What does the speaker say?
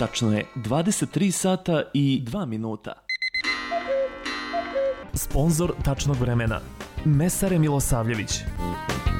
Tačno je 23 sata i 2 minuta. Sponzor tačnog vremena Mesare Milosavljević.